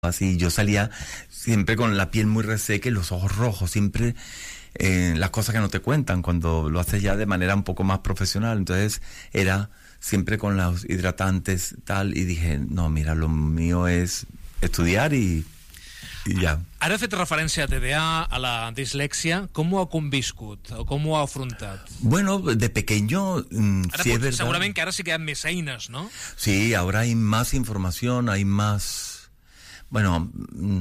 así, yo salía siempre con la piel muy reseca y los ojos rojos, siempre las cosas que no te cuentan cuando lo haces ya de manera un poco más profesional. Entonces era siempre con los hidratantes tal, y dije, no, mira, lo mío es estudiar y ja. Ara he fet referència a TDA, a la dislèxia. Com ho ha conviscut o com ho ha afrontat? Bueno, de pequeño, ara, sí es verdad. Segurament que ara sí que hi ha més eines, ¿no? Sí, ahora hay más información, hay más, bueno,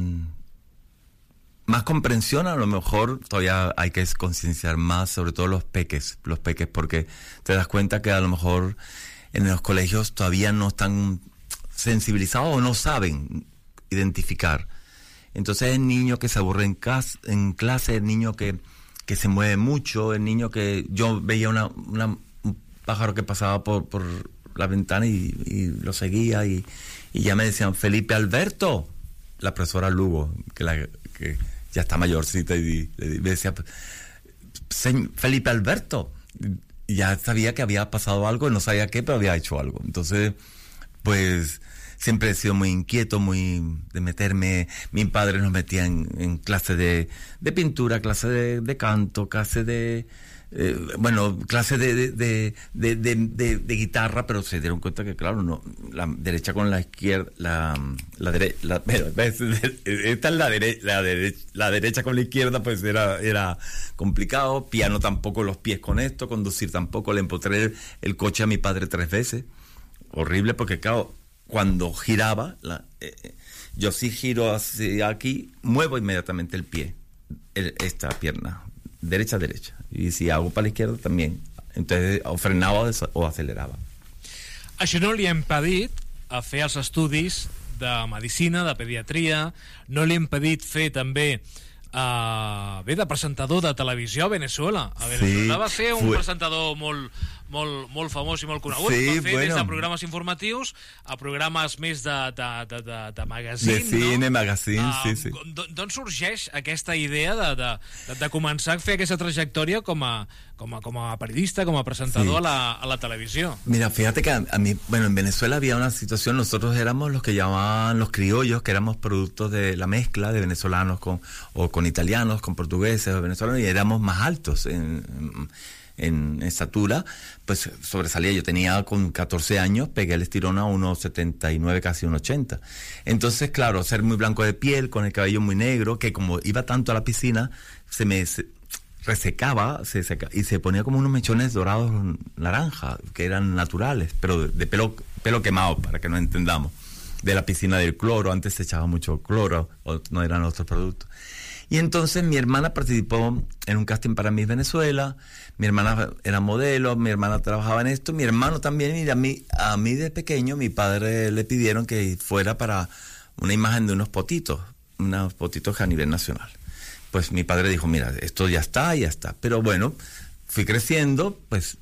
más comprensión. A lo mejor todavía hay que concienciar más, sobre todo los peques, porque te das cuenta que a lo mejor en los colegios todavía no están sensibilizados o no saben identificar. Entonces el niño que se aburre en clase, el niño que se mueve mucho, el niño que... Yo veía un pájaro que pasaba por la ventana y lo seguía y ya me decían, Felipe Alberto, la profesora Lugo, que ya está mayorcita, y me decía, Felipe Alberto, y ya sabía que había pasado algo, no sabía qué, pero había hecho algo. Entonces, pues... Siempre he sido muy inquieto, muy de meterme. Mi padre nos metía en clase de pintura, clase de canto, clase de... clase de guitarra, pero se dieron cuenta que, claro, no, la derecha con la izquierda, esta es la derecha con la izquierda, pues era complicado. Piano tampoco, los pies con esto, conducir tampoco. Le empotré el coche a mi padre 3 veces. Horrible, porque, claro, cuando giraba, yo sí giro hacia aquí, muevo inmediatamente el pie, esta pierna, derecha. Y si hago para la izquierda también. Entonces o frenava o acelerava. Això no li ha impedit a fer els estudis de medicina, de pediatria, no li ha impedit fer també de presentador de televisió a Venezuela. A Venezuela va ser un presentador molt famós i molt conegut. Sí, va fer des de programes informatius a programes més de magazine, de cine, no? magazine, sí. D'on sorgeix aquesta idea de començar a fer aquesta trajectòria com a periodista, com a presentador a la televisió? Mira, fíjate que a mí, en Venezuela había una situación, nosotros éramos los que llamaban los criollos, que éramos productos de la mezcla de venezolanos con italianos, con portugueses o venezolanos, y éramos más altos en estatura, pues sobresalía. Yo tenía con 14 años, pegué el estirón a 1,79, casi 1,80. Entonces, claro, ser muy blanco de piel, con el cabello muy negro, que como iba tanto a la piscina, se me resecaba, y se ponía como unos mechones dorados naranja, que eran naturales, pero de pelo quemado, para que no entendamos, de la piscina del cloro. Antes se echaba mucho cloro, no eran otros productos. Y entonces mi hermana participó en un casting para Miss Venezuela. Mi hermana era modelo, mi hermana trabajaba en esto, mi hermano también, y a mí de pequeño mi padre le pidieron que fuera para una imagen de unos potitos a nivel nacional. Pues mi padre dijo, mira, esto ya está. Pero bueno, fui creciendo, pues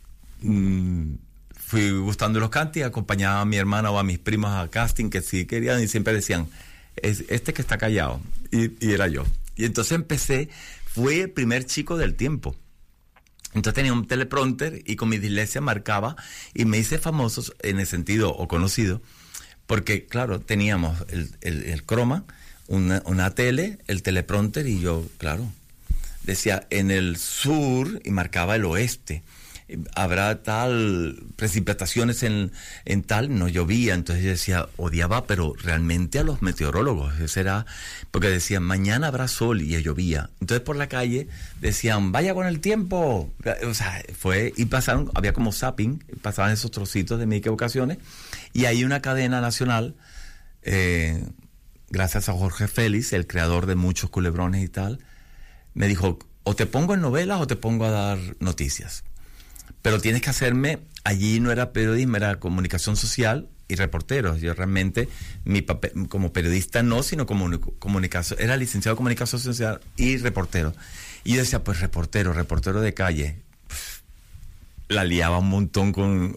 fui gustando los castings, acompañaba a mi hermana o a mis primos a casting que sí querían, y siempre decían, es este que está callado, y era yo. Y entonces fui el primer chico del tiempo. Entonces tenía un teleprompter y con mi dislexia marcaba, y me hice famoso en el sentido, o conocido, porque claro, teníamos el croma, una tele, el teleprompter, y yo, claro, decía en el sur y marcaba el oeste. Habrá tal precipitaciones en tal, no llovía. Entonces yo decía, odiaba, pero realmente a los meteorólogos. Eso era porque decían, mañana habrá sol, y llovía. Entonces por la calle decían, vaya con el tiempo. O sea, había como zapping, pasaban esos trocitos de mis equivocaciones, y hay una cadena nacional, gracias a Jorge Félix, el creador de muchos culebrones y tal, me dijo, o te pongo en novelas o te pongo a dar noticias. Pero tienes que hacerme, allí no era periodismo, era comunicación social y reportero. Yo realmente, mi papel como periodista no, sino como comunicación, era licenciado en comunicación social y reportero. Y yo decía, pues reportero de calle. La liaba un montón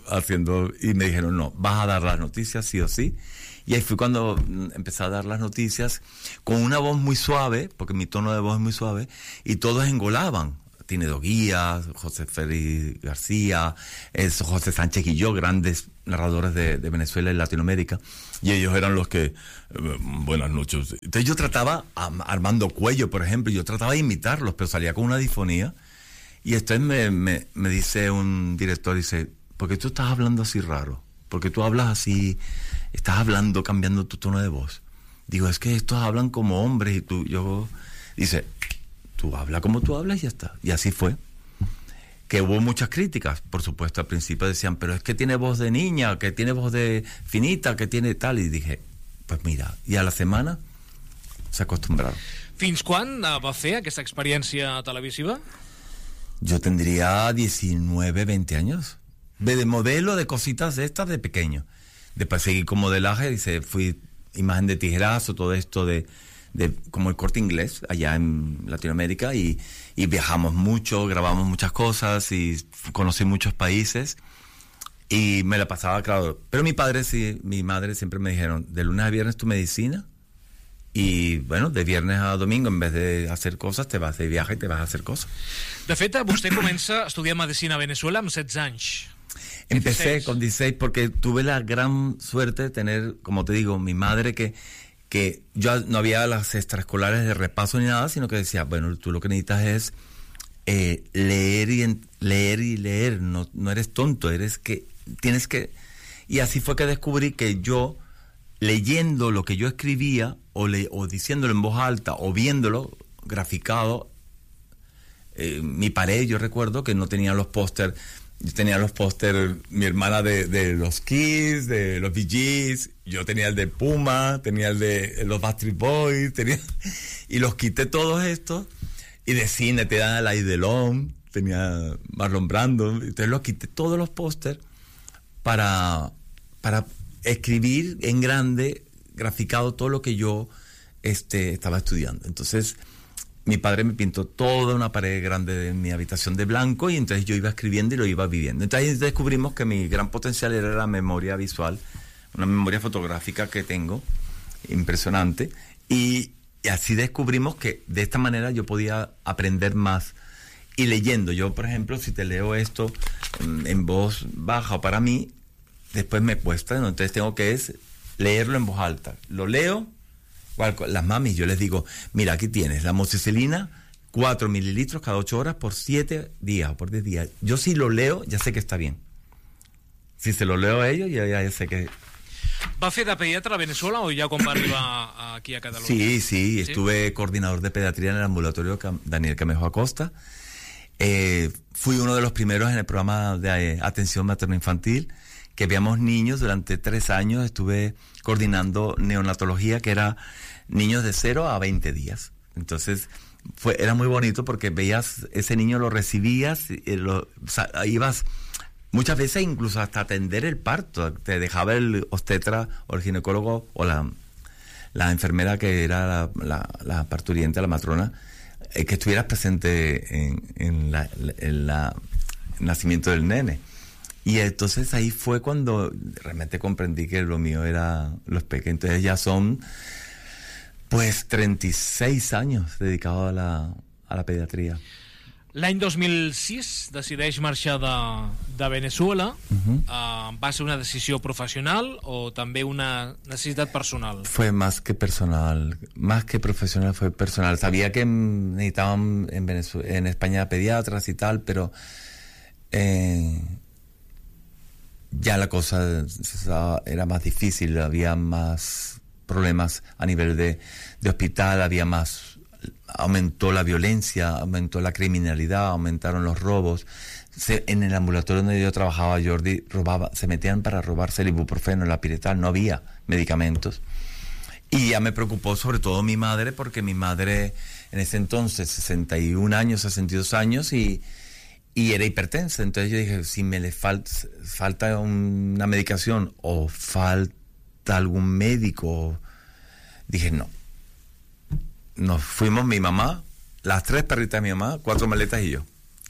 y me dijeron, no, vas a dar las noticias sí o sí. Y ahí fue cuando empecé a dar las noticias con una voz muy suave, porque mi tono de voz es muy suave, y todos engolaban. Tinedo Guía, José Félix García, José Sánchez Guilló, grandes narradores de Venezuela y Latinoamérica, y ellos eran los que, buenas noches. Entonces yo trataba, Armando Cuello, por ejemplo, yo trataba de imitarlos, pero salía con una disfonía, y entonces me dice un director, dice, ¿por qué tú estás hablando así raro? ¿Por qué tú hablas así, estás hablando, cambiando tu tono de voz? Digo, es que estos hablan como hombres, y dice, tú habla como tú hablas y ya está. Y así fue. Que hubo muchas críticas, por supuesto, al principio decían, pero es que tiene voz de niña, que tiene voz de finita, que tiene tal, y dije, pues mira, y a la semana se acostumbraron. Fins quan va fer aquesta experiència televisiva? Yo tendría 19, 20 años. De modelo, de cositas de estas de pequeño. Después seguí con modelaje, fui imagen de tijerazo, todo esto de como el Corte Inglés allá en Latinoamérica, y viajamos mucho, grabamos muchas cosas y conocí muchos países y me la pasaba, claro. Pero mi madre siempre me dijeron, de lunes a viernes tu medicina, y bueno, de viernes a domingo, en vez de hacer cosas, te vas de viaje y te vas a hacer cosas. De fet, vostè comença a estudiar medicina a Venezuela amb 16 anys. Empecé con 16 porque tuve la gran suerte de tener, como te digo, mi madre que yo no había las extraescolares de repaso ni nada, sino que decía, bueno, tú lo que necesitas es leer y leer, no eres tonto, tienes que... Y así fue que descubrí que yo, leyendo lo que yo escribía, o diciéndolo en voz alta, o viéndolo graficado, mi pared, yo recuerdo que no tenía los pósters. Yo tenía los pósters, mi hermana de los Kiss, de los Bee Gees, yo tenía el de Puma, tenía el de los Backstreet Boys, y los quité todos estos, y de cine te dan la Idelón, tenía Marlon Brando, entonces los quité todos los pósters para escribir en grande, graficado todo lo que yo estaba estudiando. Entonces mi padre me pintó toda una pared grande de mi habitación de blanco, y entonces yo iba escribiendo y lo iba viviendo. Entonces descubrimos que mi gran potencial era la memoria visual, una memoria fotográfica que tengo, impresionante, y así descubrimos que de esta manera yo podía aprender más. Y leyendo, yo por ejemplo, si te leo esto en voz baja o para mí, después me cuesta, ¿no? Entonces tengo que leerlo en voz alta. Lo leo. Las mamis, yo les digo, mira, aquí tienes la moxicilina, 4 mililitros cada 8 horas por 7 días o por 10 días. Yo si lo leo, ya sé que está bien. Si se lo leo a ellos, ya sé que... ¿Va fer de pediatra a Venezuela o ya quan va arribar aquí a Cataluña? Sí, estuve coordinador de pediatría en el ambulatorio Daniel Camejo Acosta. Fui uno de los primeros en el programa de atención materno-infantil, que veíamos niños durante 3 años. Estuve coordinando neonatología, que era niños de 0 a 20 días. Entonces era muy bonito porque veías ese niño, lo recibías, ibas muchas veces incluso hasta atender el parto. Te dejaba el obstetra o el ginecólogo o la enfermera que era la parturiente, la matrona, que estuvieras presente en el nacimiento del nene. Y entonces ahí fue cuando realmente comprendí que lo mío era los peques. Entonces ya son pues 36 años dedicados a la pediatría. L'any 2006 decideix marxar de Venezuela. ¿Va ser una decisión profesional o también una necesidad personal? Fue más que personal, más que profesional, fue personal. Sabía que necesitaban en España pediatras y tal, pero ya la cosa era más difícil, había más problemas a nivel de hospital, aumentó la violencia, aumentó la criminalidad, aumentaron los robos. En el ambulatorio donde yo trabajaba, Jordi, se metían para robarse el ibuprofeno, la piretal, no había medicamentos. Y ya me preocupó sobre todo mi madre, porque mi madre en ese entonces, 61 años, 62 años, y era hipertensa. Entonces yo dije, si me le falta una medicación o falta algún médico, dije no. Nos fuimos mi mamá, las 3 perritas de mi mamá, 4 maletas y yo.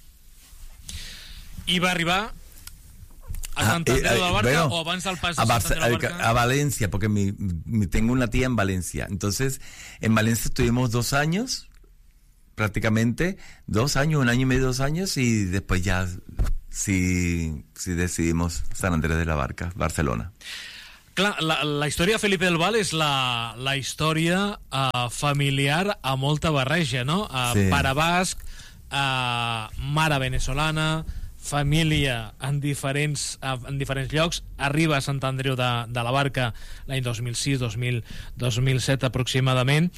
I va arribar a Santander de la Barca o abans del pas de Santander de la Barca? A Valencia, porque tengo una tía en Valencia. Entonces, en Valencia estuvimos 2 años, prácticamente 2 años, 1 año y medio, 2 años, y después ya sí decidimos San Andrés de la Barca, Barcelona. Clar, la història de Felipe del Val és la història familiar a molta barreja, no? Sí. Pare basc, mare venezolana, família en diferents llocs, arriba a Sant Andreu de la Barca l'any 2006, 2007 aproximadament.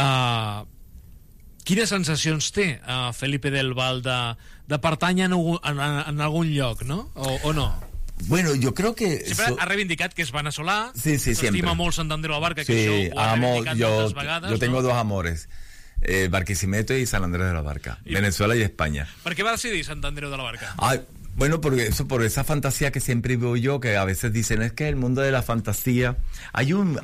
Quines sensacions té Felipe del Val de pertànyer en algun lloc, no? O no? Bueno, yo creo que... Siempre ha reivindicat que és veneçolà, sí, siempre. Estima molt Sant Andreu de la Barca, que sí, això ho ha reivindicat moltes vegades. Yo tengo ¿no? 2 amores, Barquisimeto y San Andrés de la Barca, Venezuela y España. ¿Per qué va decidir Sant Andreu de la Barca? Ay, bueno, por esa fantasía que siempre veo yo, que a veces dicen, es que el mundo de la fantasía... Hay un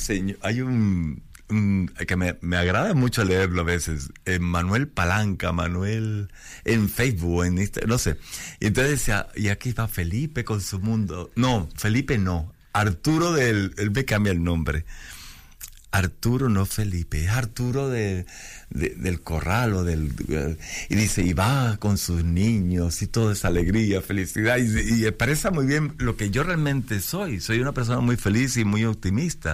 que me agrada mucho leerlo a veces, Manuel Palanca, en Facebook, en Instagram, no sé. Y entonces decía, y aquí va Felipe con su mundo. No, Felipe no, Arturo él me cambia el nombre. Arturo, no Felipe, es Arturo del corral y dice, y va con sus niños y toda esa alegría, felicidad, y expresa muy bien lo que yo realmente soy una persona muy feliz y muy optimista.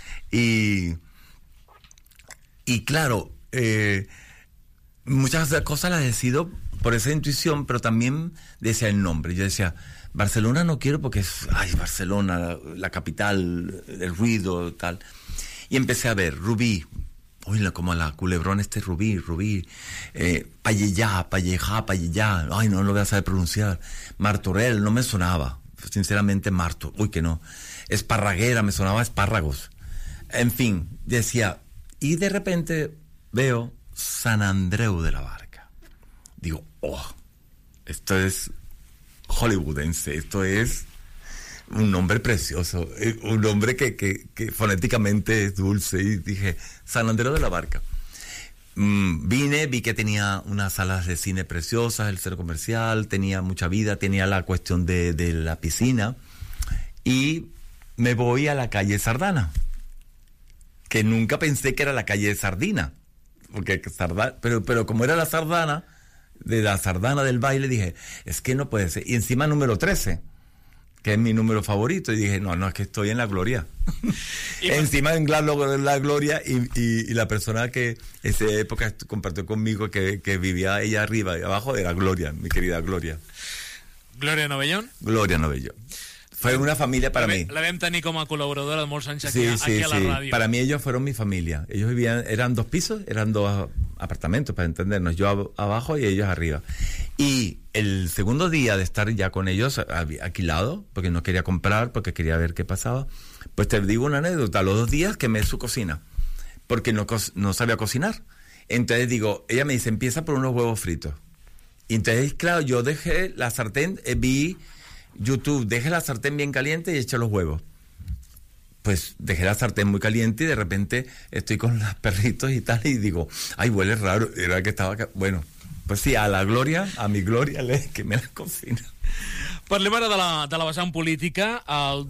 Y claro, muchas cosas las decido por esa intuición, pero también decía el nombre. Yo decía, Barcelona no quiero porque es, Barcelona, la capital, el ruido, tal. Y empecé a ver Rubí, como la culebrón Rubí, Pallellá, ay, no lo voy a saber pronunciar. Martorell, no me sonaba, sinceramente que no. Esparraguera, me sonaba espárragos. En fin, decía... Y de repente veo San Andreu de la Barca. Digo, esto es hollywoodense, esto es un nombre precioso, un nombre que fonéticamente es dulce. Y dije, San Andreu de la Barca. Vi que tenía unas salas de cine preciosas, el centro comercial, tenía mucha vida, tenía la cuestión de la piscina. Y me voy a la calle Sardana, que nunca pensé que era la calle de Sardina, porque pero como era la Sardana del baile, dije, es que no puede ser. Y encima número 13, que es mi número favorito, y dije, no, es que estoy en la gloria. Encima en la gloria, y la persona que en esa época compartió conmigo, que vivía ella arriba y abajo, era Gloria, mi querida Gloria. Gloria Novellón. Gloria Novellón. Fue una familia para mí. La vam tenir com a col·laboradora de molts anys aquí a la ràdio. Para mí ellos fueron mi familia. Ellos vivían, eran 2 pisos, eran 2 apartamentos, para entendernos. Yo abajo y ellos arriba. Y el segundo día de estar ya con ellos alquilado, porque no quería comprar, porque quería ver qué pasaba, pues te digo una anécdota. A los 2 días quemé su cocina, porque no sabía cocinar. Entonces ella me dice, empieza por unos huevos fritos. Y entonces, claro, yo dejé la sartén, vi YouTube, dejé la sartén bien caliente y eché los huevos. Pues dejé la sartén muy caliente y de repente estoy con los perritos y tal, y digo, ay, huele raro. Era que estaba acá. Bueno, pues sí, a mi gloria, le quemé la cocina. Parlem ara de la vessant política. El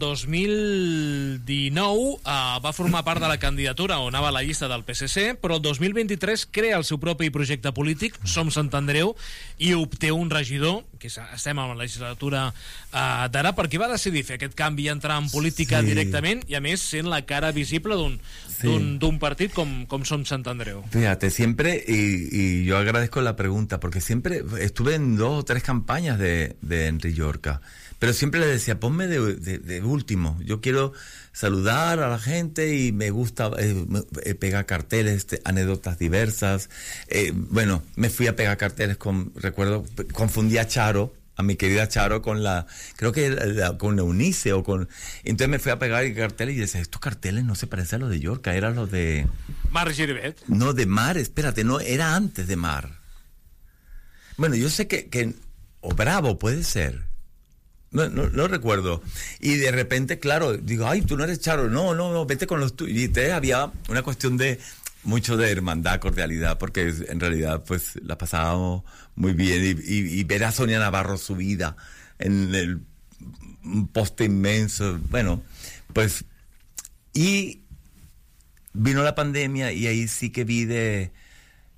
2019 va formar part de la candidatura on anava a la llista del PSC, però el 2023 crea el seu propi projecte polític, Som Sant Andreu, i obté un regidor, que estem en la legislatura d'ara. Per què va decidir fer aquest canvi i entrar en política directament, i a més sent la cara visible d'un partit com Som Sant Andreu? Fíjate, siempre, y yo agradezco la pregunta, porque siempre estuve en 2 o 3 campañas de Enrique Llorca, pero siempre le decía, ponme de último, yo quiero saludar a la gente y me gusta pegar carteles, anécdotas diversas. Bueno, me fui a pegar carteles recuerdo, confundí a Charo, a mi querida Charo, creo que con Eunice entonces me fui a pegar carteles y decía, estos carteles no se parecen a los de Llorca, eran los de... Mar Giribet. No, de Mar, espérate, no, era antes de Mar. Bueno, yo sé que o Bravo puede ser. No recuerdo. Y de repente, claro, digo, ay, tú no eres Charo. No, vete con los tuyos. Y había una cuestión de mucho de hermandad, cordialidad, porque en realidad pues la pasábamos muy bien. Y ver a Sonia Navarro subida en un poste inmenso. Bueno, pues... Y vino la pandemia y ahí sí que vi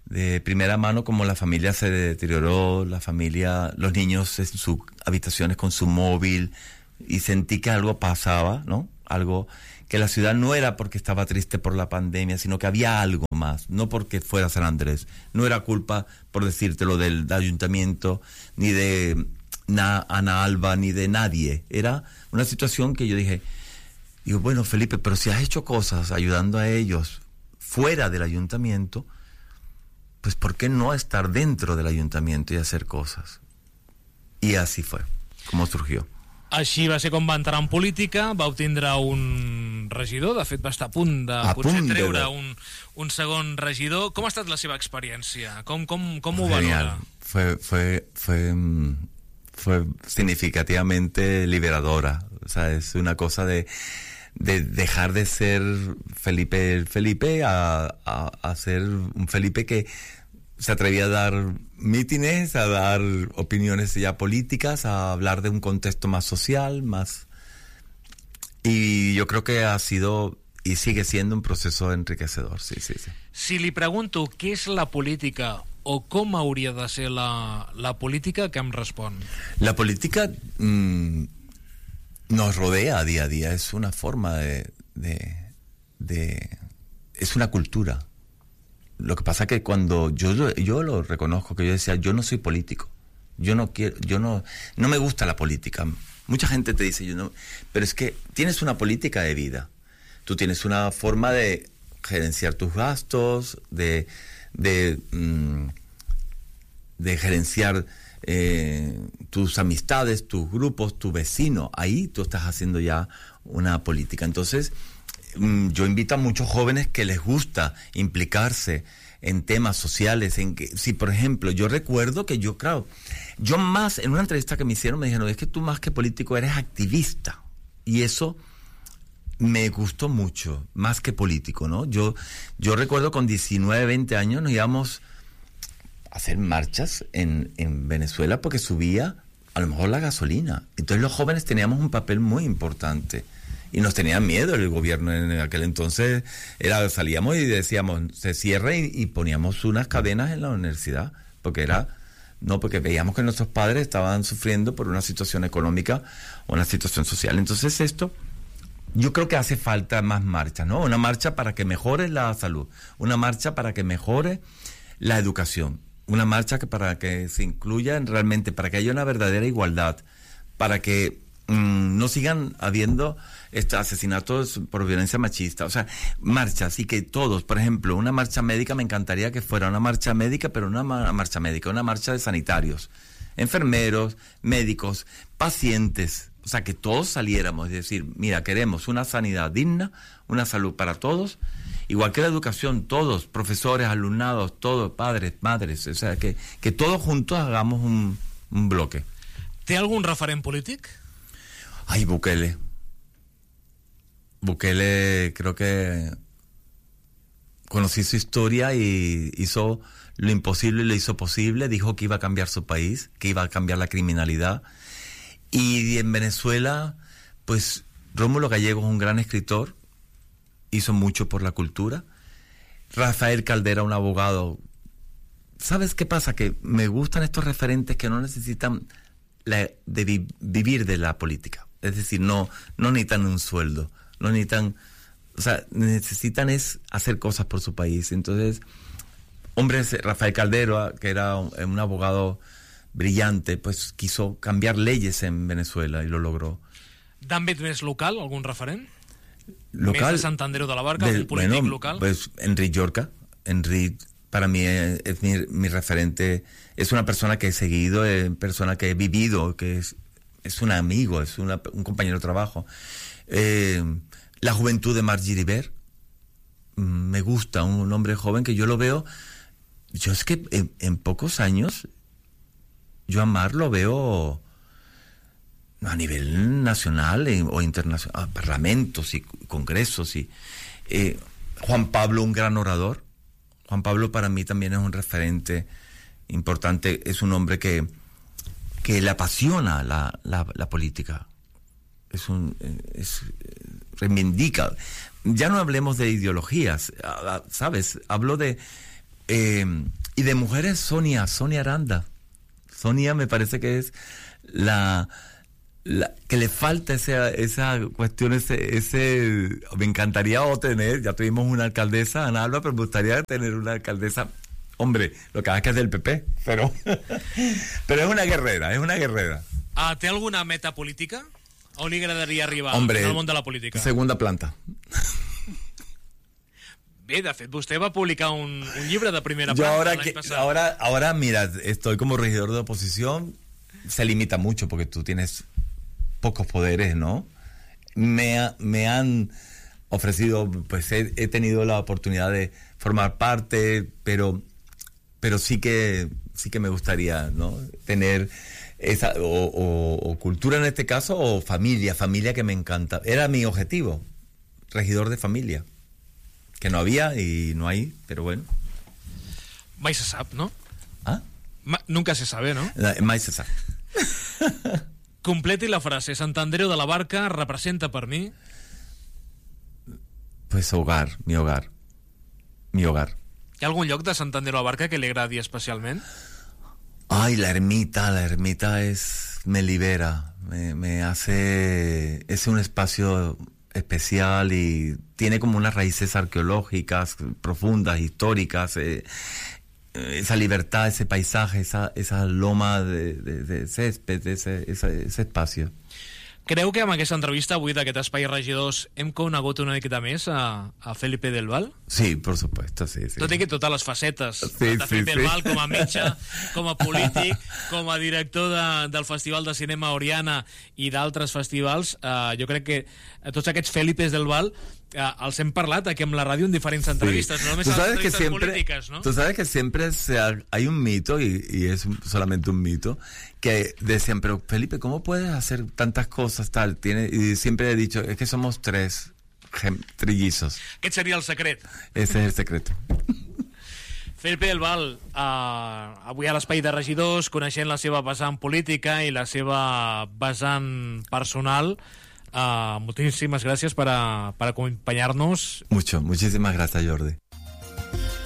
de primera mano cómo la familia se deterioró, los niños en sus habitaciones con su móvil, y sentí que algo pasaba, ¿no? Algo que la ciudad no era porque estaba triste por la pandemia, sino que había algo más, no porque fuera San Andrés. No era culpa, por decírtelo, del ayuntamiento, ni de Ana Alba, ni de nadie. Era una situación que yo digo, bueno, Felipe, pero si has hecho cosas ayudando a ellos fuera del ayuntamiento, pues ¿por qué no estar dentro del ayuntamiento y hacer cosas? Y así fue, como surgió. Així va ser com va entrar en política, va obtindre un regidor, de fet va estar a punt de potser treure un segon regidor. Com ha estat la seva experiència? Com ho valora? Fue significativamente liberadora. O sea, es una cosa de dejar de ser Felipe a ser un Felipe que se atrevía a dar mítines, a dar opiniones ya políticas, a hablar de un contexto más social, más... Y yo creo que ha sido y sigue siendo un proceso enriquecedor, sí. Si li pregunto què és la política o com hauria de ser la política, què em respon? La política nos rodea día a día, es una forma es una cultura. Lo que pasa que cuando yo lo reconozco, que yo decía, yo no soy político, no me gusta la política. Mucha gente te dice, pero es que tienes una política de vida. Tú tienes una forma de gerenciar tus gastos, de gerenciar tus amistades, tus grupos, tu vecino. Ahí tú estás haciendo ya una política. Entonces, yo invito a muchos jóvenes que les gusta implicarse en temas sociales, si por ejemplo, yo recuerdo que yo más, en una entrevista que me hicieron, me dijeron, es que tú más que político eres activista, y eso me gustó mucho, más que político, ¿no? Yo recuerdo con 19, 20 años nos íbamos a hacer marchas en Venezuela porque subía a lo mejor la gasolina, entonces los jóvenes teníamos un papel muy importante. Y nos tenían miedo el gobierno en aquel entonces. Salíamos y decíamos, se cierra, y poníamos unas cadenas en la universidad, porque veíamos que nuestros padres estaban sufriendo por una situación económica o una situación social. Entonces yo creo que hace falta más marchas, ¿no? Una marcha para que mejore la salud, una marcha para que mejore la educación, una marcha para que se incluya realmente, para que haya una verdadera igualdad, para que no sigan habiendo asesinatos por violencia machista. O sea, marchas, y que todos, por ejemplo, una marcha médica, me encantaría que fuera una marcha médica, pero no una marcha médica, una marcha de sanitarios, enfermeros, médicos, pacientes. O sea, que todos saliéramos y decir, mira, queremos una sanidad digna, una salud para todos, igual que la educación, todos, profesores, alumnados, todos, padres, madres. O sea, que todos juntos hagamos un bloque. ¿Té algún referent polític? Ay, Bukele, creo que conocí su historia y hizo lo imposible y lo hizo posible. Dijo que iba a cambiar su país, que iba a cambiar la criminalidad. Y en Venezuela, pues Rómulo Gallegos es un gran escritor, hizo mucho por la cultura. Rafael Caldera, un abogado. ¿Sabes qué pasa? Que me gustan estos referentes que no necesitan vivir de la política. Es decir, no necesitan un sueldo, no necesitan, o sea, necesitan es hacer cosas por su país. Entonces, Rafael Caldera, que era un abogado brillante, pues quiso cambiar leyes en Venezuela y lo logró. D'àmbit més local, algun referent? Local, més de Sant Andreu de la Barca, el polític local? Pues Enric Llorca. Enric, para mí, es mi referente. Es una persona que he seguido, persona que he vivido, que es un amigo, es un compañero de trabajo. La juventud de Marc Giribert, me gusta, un hombre joven que yo lo veo. Yo es que en pocos años, yo a Marc lo veo a nivel nacional o internacional, parlamentos y congresos. Juan Pablo, un gran orador. Juan Pablo para mí también es un referente importante, es un hombre que le apasiona la política, reivindica. Ya no hablemos de ideologías, ¿sabes? Hablo de Y de mujeres, Sonia Aranda. Sonia me parece que es que le falta esa cuestión, me encantaría tener, ya tuvimos una alcaldesa, Ana Alba, pero me gustaría tener una alcaldesa, hombre, lo que pasa es que es del PP, pero es una guerrera. Té alguna meta política? On li agradaria arribar, hombre, en el món de la política? Segunda planta. Bé, de fet, vostè va publicar un llibre de primera Yo planta l'any passat. ahora, mira, estoy como regidor de oposición, se limita mucho porque tú tienes pocos poderes, ¿no? Me han ofrecido, pues he tenido la oportunidad de formar parte, pero sí que me gustaría, ¿no? Tener esa o cultura en este caso, o familia que me encanta. Era mi objetivo, regidor de familia, que no había y no hay, pero bueno. Mai se sap, no? ¿Ah? Nunca se sabe, ¿no? Mai se sabe. Completi la frase. Sant Andreu de la Barca representa per mi... Pues mi hogar. Hi ha algun lloc de Sant Andreu de la Barca que li agradi especialment? Ay, la ermita me libera, me hace, es un espacio especial y tiene como unas raíces arqueológicas profundas, históricas, esa libertad, ese paisaje, esa loma de césped, ese espacio. Creu que amb aquesta entrevista avui d'aquest Espai Regidors hem conegut una miqueta més a Felipe del Val? Sí, por supuesto, sí. Tot i que totes les facetes de Felipe del Val, com a metge, com a polític, com a director del Festival de Cinema Oriana i d'altres festivals, jo crec que tots aquests Felipes del Val els hem parlat aquí amb la ràdio en diferents entrevistes, no només a les entrevistes polítiques, ¿no? Tú sabes que siempre hay un mito, y es solamente un mito, que decían, pero Felipe, ¿cómo puedes hacer tantas cosas tal? Y siempre he dicho, es que somos tres trillizos. Aquest seria el secret. Ese es el secreto. Felipe del Val, avui a l'Espai de Regidors, coneixent la seva vessant política i la seva vessant personal, muchísimas gracias para acompañarnos. Muchísimas gracias, Jordi.